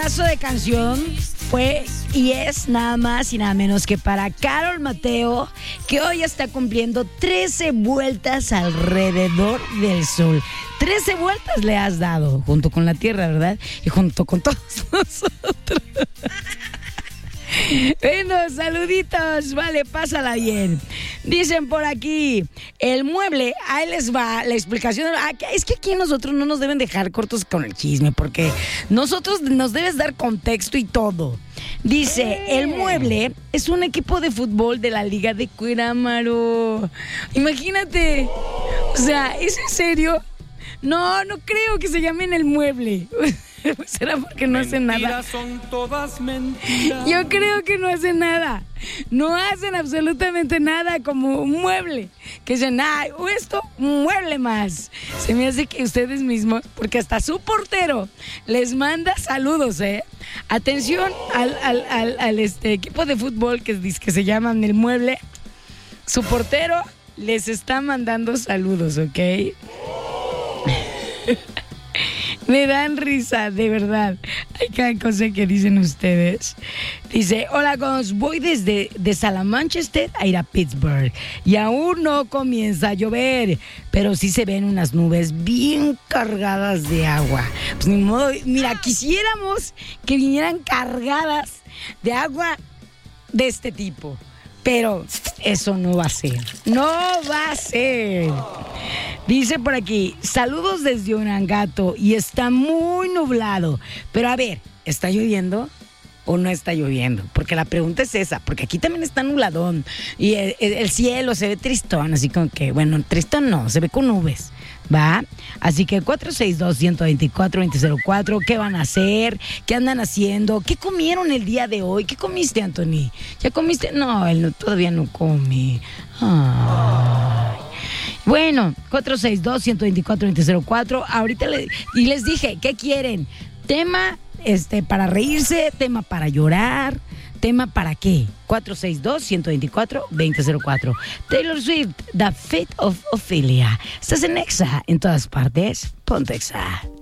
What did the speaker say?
pedazo de canción fue y es nada más y nada menos que para Carol Mateo, que hoy está cumpliendo 13 vueltas alrededor del sol. 13 vueltas le has dado, junto con la Tierra, ¿verdad? Y junto con todos nosotros. Bueno, saluditos, vale, pásala bien. Dicen por aquí, el mueble, ahí les va la explicación. Es que aquí nosotros no nos deben dejar cortos con el chisme, porque nosotros nos debes dar contexto y todo. Dice, el mueble es un equipo de fútbol de la Liga de Cuerámaro. Imagínate, o sea, ¿es en serio? No creo que se llamen el mueble. ¿Será porque no hacen nada? Son todas mentiras. Yo creo que no hacen nada. No hacen absolutamente nada como un mueble. Que dicen, esto, un mueble más. Se me hace que ustedes mismos, porque hasta su portero les manda saludos, ¿eh? Atención al equipo de fútbol que se llaman el mueble. Su portero les está mandando saludos, ¿ok? Me dan risa, de verdad. Hay cada cosa que dicen ustedes. Dice, hola, voy desde Salamanchester a ir a Pittsburgh. Y aún no comienza a llover, pero sí se ven unas nubes bien cargadas de agua. Pues ni modo, mira, quisiéramos que vinieran cargadas de agua de este tipo. Pero eso no va a ser. No va a ser. Dice por aquí, saludos desde Urangato y está muy nublado. Pero a ver, ¿está lloviendo o no está lloviendo? Porque la pregunta es esa, porque aquí también está nubladón y el cielo se ve tristón, así como que, bueno, tristón no, se ve con nubes, ¿va? Así que 462-124-2004, ¿qué van a hacer? ¿Qué andan haciendo? ¿Qué comieron el día de hoy? ¿Qué comiste, Anthony? ¿Ya comiste? No, él todavía no come. Ay. Bueno, 462-124-2004. Ahorita les dije, ¿qué quieren? Tema para reírse, tema para llorar, tema para qué. 462-124-2004. Taylor Swift, The Fate of Ophelia. Estás en Exa, en todas partes. Ponte Exa.